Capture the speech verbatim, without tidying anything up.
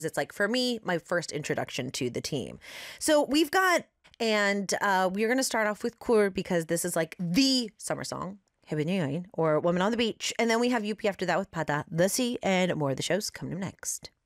It's like, for me, my first introduction to the team. So we've got, and uh, we're going to start off with Kur because this is like the summer song, Hebi Ngayon, or Woman on the Beach. And then we have U P after that with Pada, The Sea, and more of the shows coming up next.